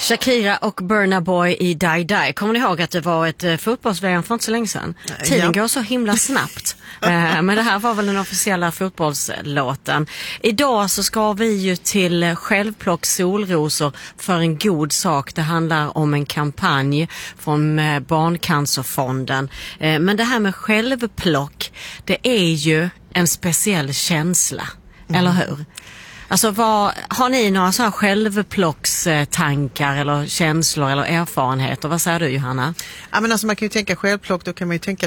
Shakira och Burna Boy i Die Die. Kommer ni ihåg att det var ett fotbolls-VM för inte så länge sedan? Tiden går så himla snabbt. Men det här var väl den officiella fotbollslåten. Idag så ska vi ju till Självplock solrosor för en god sak. Det handlar om en kampanj från Barncancerfonden. Men det här med självplock, det är ju en speciell känsla, eller hur? Alltså har ni några så här självplockstankar eller känslor eller erfarenheter? Vad säger du, Johanna? Ja, men alltså man kan ju tänka självplock, då kan man ju tänka